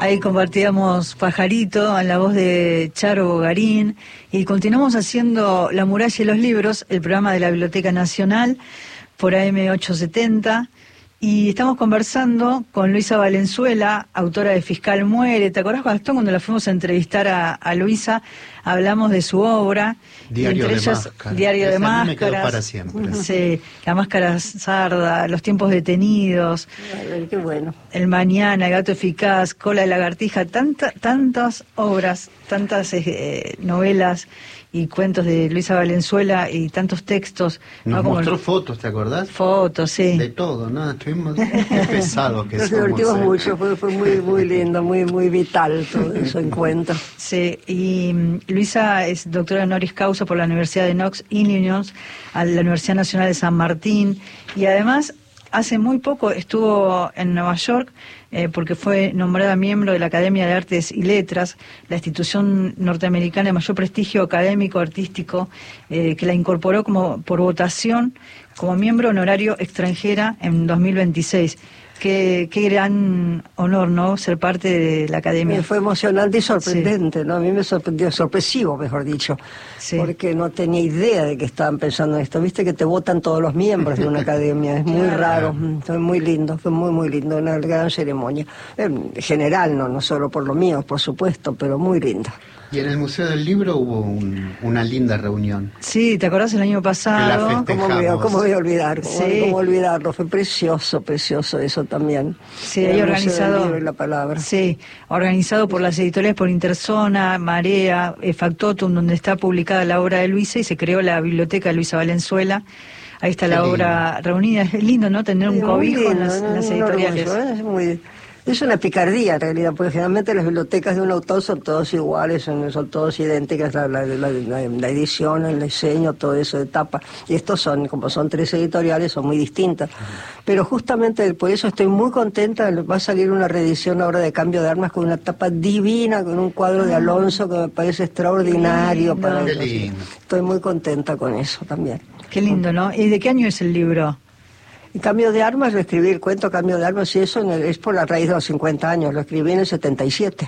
Ahí compartíamos Pajarito en la voz de Charo Bogarín y continuamos haciendo La Muralla y los Libros, el programa de la Biblioteca Nacional por AM870, y estamos conversando con Luisa Valenzuela, autora de Fiscal Muere. ¿Te acordás, Gastón, cuando la fuimos a entrevistar a Luisa? Hablamos de su obra. Diario de ellas, Máscaras. Diario de Máscaras. Me quedó para siempre. Sí, La Máscara Sarda, Los Tiempos Detenidos. Ay, qué bueno. El Mañana, El Gato Eficaz, Cola de Lagartija, tantas obras, tantas novelas y cuentos de Luisa Valenzuela y tantos textos. Nos ¿no? mostró fotos, ¿te acordás? Fotos, sí. De todo, ¿no? Estuvimos pesados que Nos somos. divertimos mucho, fue muy lindo, muy vital todo ese encuentro. Sí, y Luisa es doctora honoris causa por la Universidad de Knox, Illinois, a la Universidad Nacional de San Martín, y además hace muy poco estuvo en Nueva York porque fue nombrada miembro de la Academia de Artes y Letras, la institución norteamericana de mayor prestigio académico, artístico, que la incorporó por votación como miembro honorario extranjera en 2026. Qué gran honor, ¿no?, ser parte de la Academia. Fue emocionante y sorprendente, sí. ¿No? A mí me sorprendió, sorpresivo, mejor dicho, sí. Porque no tenía idea de que estaban pensando en esto. Viste que te votan todos los miembros de una academia, es muy raro, fue muy lindo, muy lindo, una gran ceremonia. En general, no solo por lo mío, por supuesto, pero muy linda. Y en el Museo del Libro hubo una linda reunión. Sí, ¿te acordás el año pasado? ¿Cómo voy a olvidar? ¿Cómo olvidarlo? Fue precioso eso también. Sí, ahí organizado. La palabra. Sí, organizado por las editoriales, por Interzona, Marea, Factotum, donde está publicada la obra de Luisa, y se creó la biblioteca de Luisa Valenzuela. Ahí está la obra reunida. Es lindo, ¿no?, tener un cobijo en las editoriales. Es una picardía en realidad, porque generalmente las bibliotecas de un autor son todas iguales, son todas idénticas, la edición, el diseño, todo eso de tapa. Y estos como son 3 editoriales, son muy distintas. Pero justamente por eso estoy muy contenta, va a salir una reedición ahora de Cambio de Armas con una tapa divina, con un cuadro de Alonso que me parece extraordinario. Estoy muy contenta con eso también. Qué lindo, ¿no? ¿Y de qué año es el libro? Y Cambio de Armas, lo escribí el cuento Cambio de Armas, y eso es por la raíz de los 50 años, lo escribí en el 77.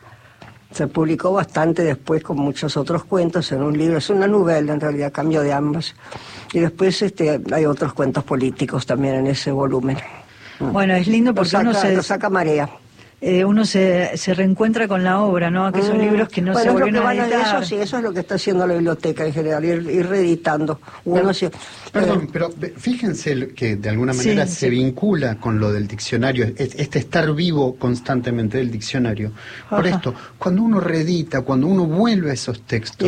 Se publicó bastante después con muchos otros cuentos en un libro, es una novela en realidad, Cambio de Armas. Y después hay otros cuentos políticos también en ese volumen. Bueno, es lindo porque lo saca Marea. Uno se reencuentra con la obra, ¿no? Aquellos libros que no se volvieron a editar. Eso es lo que está haciendo la biblioteca en general, ir reeditando. Perdón, pero fíjense que de alguna manera se vincula con lo del diccionario, este estar vivo constantemente del diccionario. Por esto, cuando uno reedita, cuando uno vuelve a esos textos,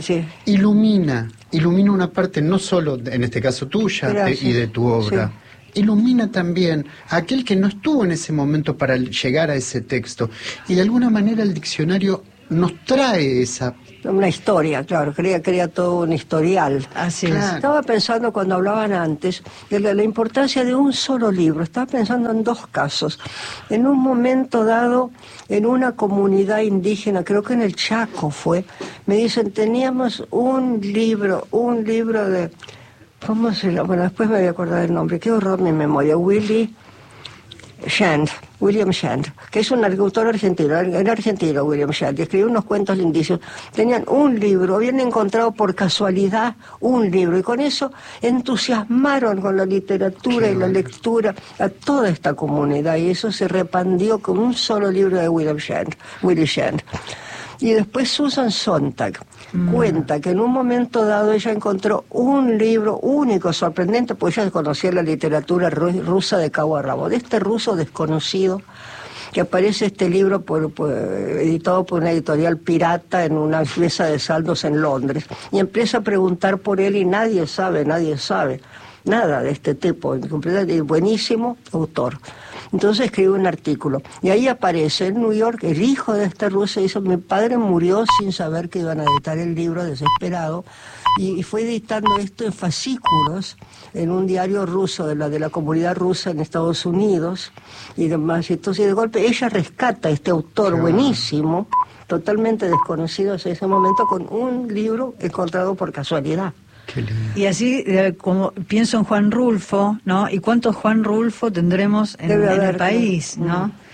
ilumina una parte no solo, en este caso tuya, y de tu obra. Sí. Ilumina también a aquel que no estuvo en ese momento para llegar a ese texto. Y de alguna manera el diccionario nos trae una historia, claro, crea todo un historial. Así es. Estaba pensando cuando hablaban antes de la importancia de un solo libro. Estaba pensando en 2 casos. En un momento dado, en una comunidad indígena, creo que en el Chaco me dicen, teníamos un libro de... ¿Cómo se llama? Bueno, después me voy a acordar el nombre. Qué horror mi memoria. William Shand, que es un autor argentino. Era argentino William Shand, y escribió unos cuentos lindísimos. Tenían un libro, habían encontrado por casualidad un libro, y con eso entusiasmaron con la literatura y la lectura a toda esta comunidad, y eso se repandió con un solo libro de William Shand. Y después Susan Sontag cuenta que en un momento dado ella encontró un libro único, sorprendente, porque ella conocía la literatura rusa de cabo a rabo, de este ruso desconocido, que aparece este libro editado por una editorial pirata en una mesa de saldos en Londres, y empieza a preguntar por él y nadie sabe nada de este tipo, buenísimo autor. Entonces escribe un artículo, y ahí aparece en New York el hijo de este ruso, y dice, mi padre murió sin saber que iban a editar el libro, desesperado, y fue editando esto en fascículos en un diario ruso de la comunidad rusa en Estados Unidos y demás. Entonces de golpe ella rescata a este autor buenísimo, totalmente desconocido en ese momento, con un libro encontrado por casualidad. Y así, como pienso en Juan Rulfo, ¿no? ¿Y cuántos Juan Rulfo tendremos en el país, no?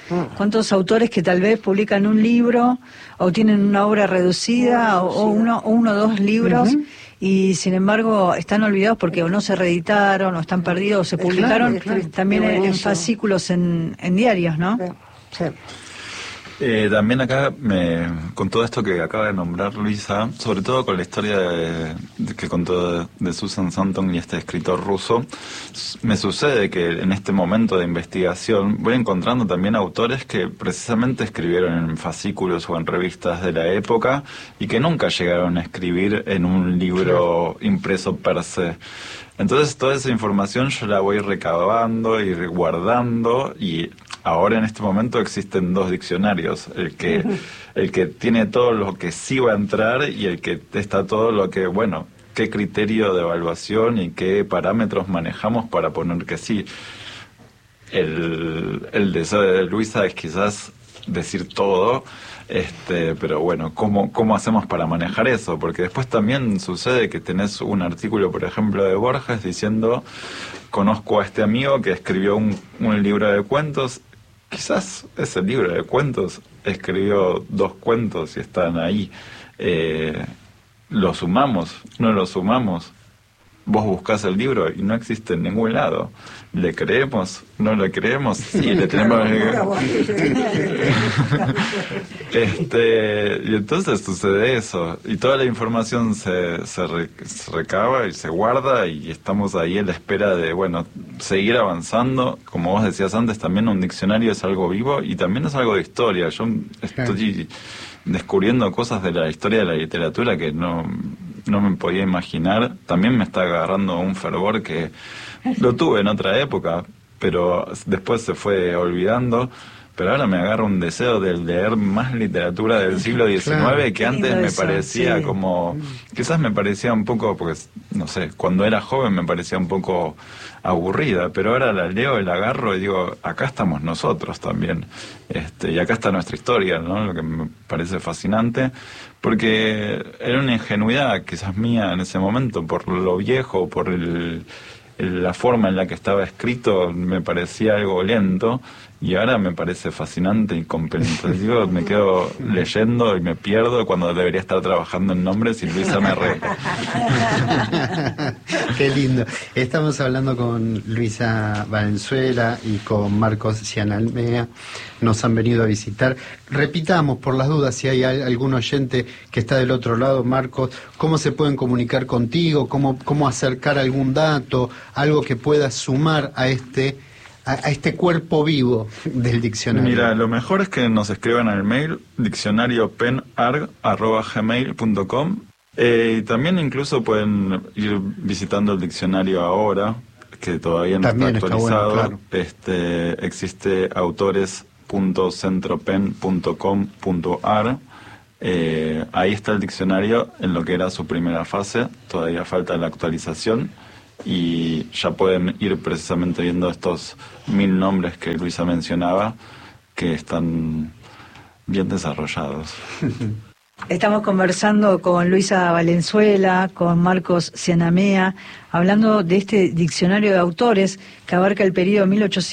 ¿Cuántos autores que tal vez publican un libro o tienen una obra reducida o uno o dos libros y sin embargo están olvidados porque o no se reeditaron o están perdidos o se publicaron también en fascículos en diarios, ¿no? Sí. También acá, con todo esto que acaba de nombrar Luisa, sobre todo con la historia que contó de Susan Sontag y este escritor ruso, me sucede que en este momento de investigación voy encontrando también autores que precisamente escribieron en fascículos o en revistas de la época y que nunca llegaron a escribir en un libro impreso per se. Entonces toda esa información yo la voy recabando y guardando, y ahora en este momento existen dos diccionarios, el que tiene todo lo que sí va a entrar y el que está todo lo que, bueno, qué criterio de evaluación y qué parámetros manejamos para poner que sí. El deseo de Luisa es quizás decir todo, pero bueno, ¿cómo hacemos para manejar eso? Porque después también sucede que tenés un artículo, por ejemplo, de Borges diciendo: conozco a este amigo que escribió un libro de cuentos. Quizás ese libro de cuentos escribió 2 cuentos y están ahí. ¿Lo sumamos? ¿No lo sumamos? Vos buscás el libro y no existe en ningún lado. ¿Le creemos? ¿No le creemos? Sí, le tenemos... Y entonces sucede eso. Y toda la información se recaba y se guarda, y estamos ahí en la espera de, bueno, seguir avanzando. Como vos decías antes, también un diccionario es algo vivo y también es algo de historia. Yo estoy descubriendo cosas de la historia de la literatura que no me podía imaginar. También me está agarrando un fervor que lo tuve en otra época, pero después se fue olvidando. Pero ahora me agarra un deseo de leer más literatura del siglo XIX, que antes me parecía como... Quizás me parecía un poco, porque, no sé, cuando era joven me parecía un poco aburrida, pero ahora la leo y la agarro y digo, acá estamos nosotros también. Y acá está nuestra historia, ¿no? Lo que me parece fascinante, porque era una ingenuidad quizás mía en ese momento, por lo viejo, por la forma en la que estaba escrito, me parecía algo lento, y ahora me parece fascinante y comprensivo. Me quedo leyendo y me pierdo cuando debería estar trabajando en nombres, y Luisa me Qué lindo. Estamos hablando con Luisa Valenzuela y con Marcos Cianamea. Nos han venido a visitar. Repitamos, por las dudas, si hay algún oyente que está del otro lado, Marcos, ¿cómo se pueden comunicar contigo? ¿Cómo acercar algún dato, algo que pueda sumar a este cuerpo vivo del diccionario? Mira, lo mejor es que nos escriban al mail diccionariopenarg@gmail.com, y también incluso pueden ir visitando el diccionario ahora, que todavía no también está actualizado. Está bueno, claro. Existe autores.centropen.com.ar. Ahí está el diccionario en lo que era su primera fase. Todavía falta la actualización, y ya pueden ir precisamente viendo estos 1000 nombres que Luisa mencionaba, que están bien desarrollados. Estamos conversando con Luisa Valenzuela, con Marcos Cianamea, hablando de este diccionario de autores que abarca el periodo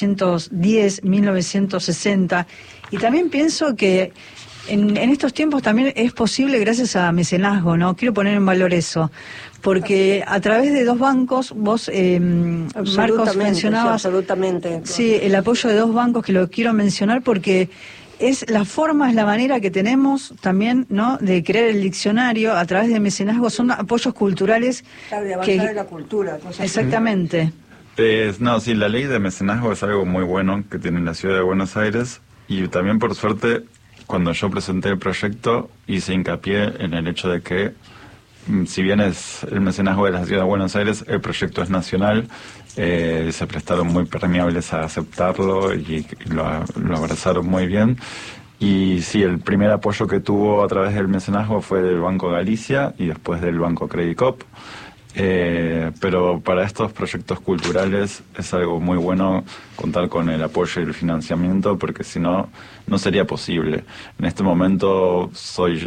1810-1960, y también pienso que en estos tiempos también es posible gracias a mecenazgo, ¿no? Quiero poner en valor eso, porque a través de 2 bancos, vos, Marcos, mencionabas... Sí, absolutamente. Sí, el apoyo de 2 bancos, que lo quiero mencionar porque es la forma, es la manera que tenemos también, ¿no?, de crear el diccionario a través de mecenazgo. Son apoyos culturales. Claro, de avanzar en la cultura. Exactamente. No, sí, la ley de mecenazgo es algo muy bueno que tiene la ciudad de Buenos Aires, y también, por suerte, cuando yo presenté el proyecto, hice hincapié en el hecho de que, si bien es el mecenazgo de la ciudad de Buenos Aires, el proyecto es nacional. Se prestaron muy permeables a aceptarlo y lo abrazaron muy bien. Y sí, el primer apoyo que tuvo a través del mecenazgo fue del Banco Galicia y después del Banco Credit Cop. Pero para estos proyectos culturales es algo muy bueno contar con el apoyo y el financiamiento, porque si no, no sería posible. En este momento soy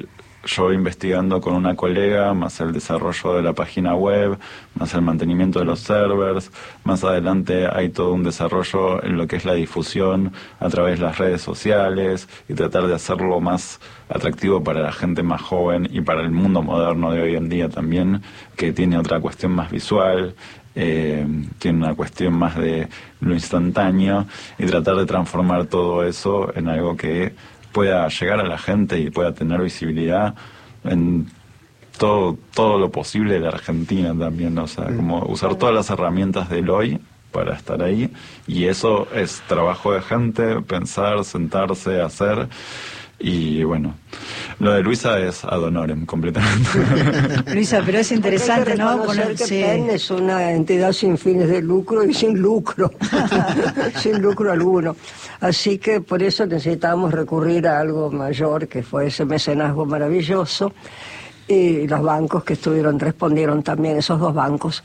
yo investigando con una colega, más el desarrollo de la página web, más el mantenimiento de los servers. Más adelante hay todo un desarrollo en lo que es la difusión a través de las redes sociales y tratar de hacerlo más atractivo para la gente más joven y para el mundo moderno de hoy en día también, que tiene otra cuestión más visual, tiene una cuestión más de lo instantáneo, y tratar de transformar todo eso en algo que pueda llegar a la gente y pueda tener visibilidad en todo lo posible de la Argentina también, o sea, como usar todas las herramientas del hoy para estar ahí, y eso es trabajo de gente, pensar, sentarse, hacer. Y bueno, lo de Luisa es ad honorem completamente. Luisa, pero es interesante, ¿no? Que PEN es una entidad sin fines de lucro y sin lucro, sin lucro alguno. Así que por eso necesitábamos recurrir a algo mayor, que fue ese mecenazgo maravilloso, y los bancos que respondieron también, esos dos bancos.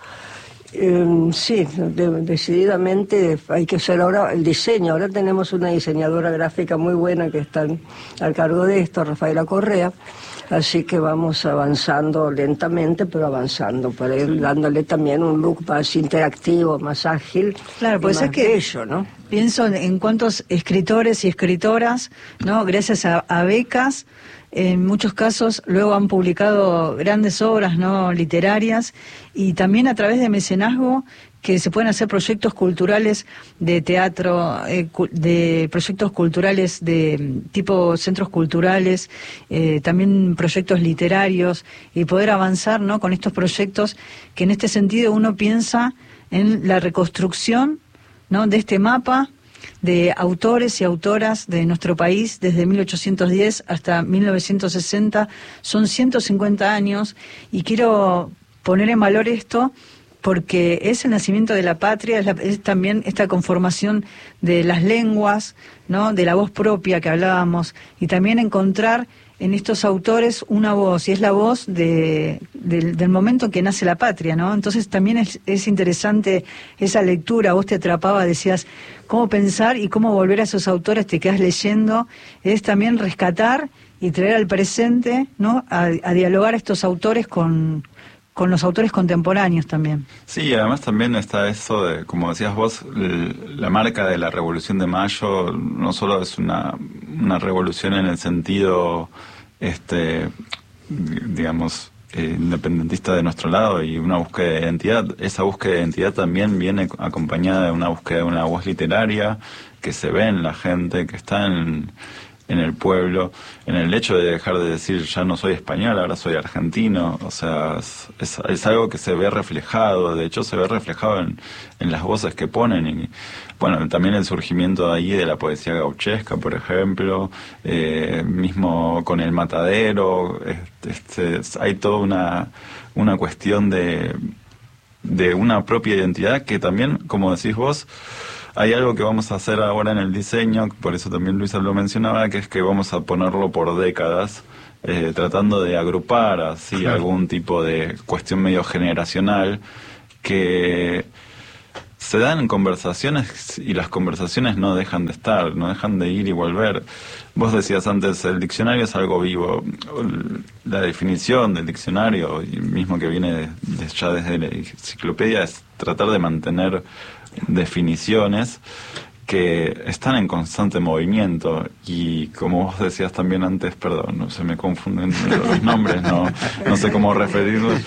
Sí, decididamente hay que hacer ahora el diseño. Ahora tenemos una diseñadora gráfica muy buena que está al cargo de esto, Rafaela Correa, así que vamos avanzando lentamente, pero avanzando, para ir dándole también un look más interactivo, más ágil, claro, pues más bello, ¿no? Pienso en cuántos escritores y escritoras, ¿no? Gracias a becas, en muchos casos luego han publicado grandes obras, ¿no?, literarias, y también a través de mecenazgo, que se pueden hacer proyectos culturales de teatro, de proyectos culturales de tipo centros culturales, también proyectos literarios, y poder avanzar, ¿no?, con estos proyectos, que en este sentido uno piensa en la reconstrucción, ¿no?, de este mapa de autores y autoras de nuestro país desde 1810 hasta 1960. Son 150 años, y quiero poner en valor esto porque es el nacimiento de la patria, es también esta conformación de las lenguas, ¿no?, de la voz propia que hablábamos, y también encontrar en estos autores una voz, y es la voz del momento en que nace la patria, ¿no? Entonces también es interesante esa lectura. Vos te atrapaba, decías, cómo pensar y cómo volver a esos autores, te quedas leyendo, es también rescatar y traer al presente, ¿no?, a dialogar a estos autores con los autores contemporáneos también. Sí, además también está eso de, como decías vos, la marca de la Revolución de Mayo no solo es una revolución en el sentido, digamos, independentista de nuestro lado y una búsqueda de identidad. Esa búsqueda de identidad también viene acompañada de una búsqueda de una voz literaria que se ve en la gente, que está en el pueblo, en el hecho de dejar de decir ya no soy español, ahora soy argentino. O sea, es algo que se ve reflejado, de hecho se ve reflejado en las voces que ponen. Y bueno, también el surgimiento ahí de la poesía gauchesca, por ejemplo, mismo con El Matadero, hay toda una cuestión de una propia identidad que también, como decís vos, hay algo que vamos a hacer ahora en el diseño, por eso también Luisa lo mencionaba, que es que vamos a ponerlo por décadas, tratando de agrupar así algún tipo de cuestión medio generacional que se dan en conversaciones, y las conversaciones no dejan de estar, no dejan de ir y volver. Vos decías antes, el diccionario es algo vivo. La definición del diccionario, y mismo que viene ya desde la enciclopedia, es tratar de mantener definiciones que están en constante movimiento, y como vos decías también antes, perdón, no se me confunden los nombres, no sé cómo referirlos,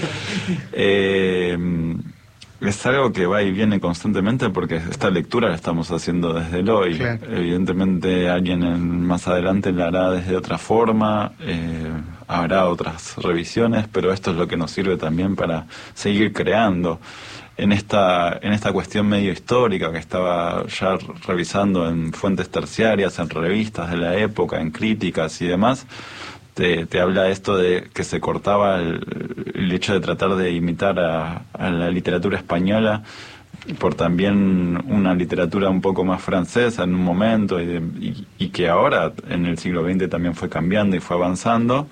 es algo que va y viene constantemente, porque esta lectura la estamos haciendo desde el hoy. Claro. Evidentemente alguien más adelante la hará desde otra forma, habrá otras revisiones, pero esto es lo que nos sirve también para seguir creando. En esta cuestión medio histórica que estaba ya revisando en fuentes terciarias, en revistas de la época, en críticas y demás, te habla esto de que se cortaba el hecho de tratar de imitar a la literatura española por también una literatura un poco más francesa en un momento, y que ahora en el siglo XX también fue cambiando y fue avanzando.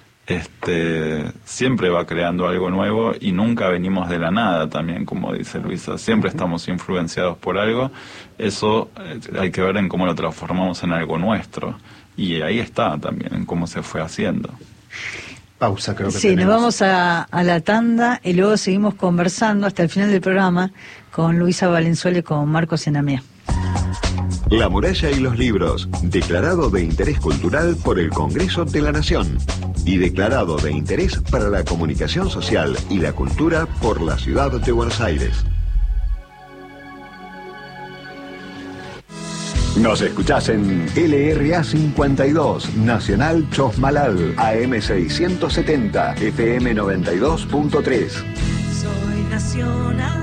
Siempre va creando algo nuevo, y nunca venimos de la nada también, como dice Luisa, siempre estamos influenciados por algo. Eso hay que ver en cómo lo transformamos en algo nuestro, y ahí está también en cómo se fue haciendo. pausa, creo que sí, tenemos. nos vamos a la tanda y luego seguimos conversando hasta el final del programa con Luisa Valenzuela y con Marcos Enamía. La muralla y los libros, declarado de interés cultural por el Congreso de la Nación y declarado de interés para la comunicación social y la cultura por la Ciudad de Buenos Aires. Nos escuchás en LRA 52, Nacional Chosmalal, AM 670, FM 92.3. Soy nacional.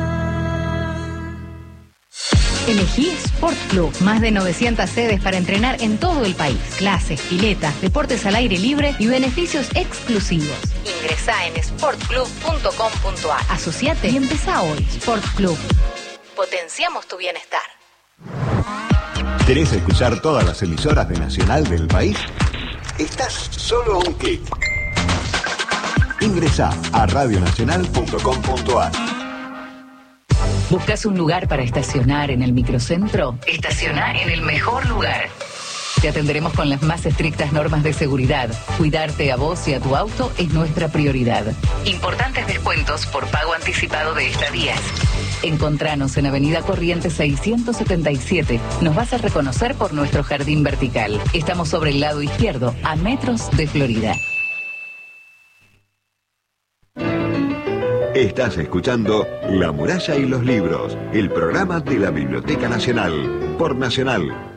Elegí Sport Club. Más de 900 sedes para entrenar en todo el país. Clases, piletas, deportes al aire libre y beneficios exclusivos. Ingresá en sportclub.com.ar. Asociate y empezá hoy. Sport Club. Potenciamos tu bienestar. ¿Querés escuchar todas las emisoras de Nacional del país? Estás solo a un clic. Ingresá a radionacional.com.ar. ¿Buscas un lugar para estacionar en el microcentro? Estacioná en el mejor lugar. Te atenderemos con las más estrictas normas de seguridad. Cuidarte a vos y a tu auto es nuestra prioridad. Importantes descuentos por pago anticipado de estadías. Encontranos en Avenida Corrientes 677. Nos vas a reconocer por nuestro jardín vertical. Estamos sobre el lado izquierdo, a metros de Florida. Estás escuchando La Muralla y los Libros, el programa de la Biblioteca Nacional, por Nacional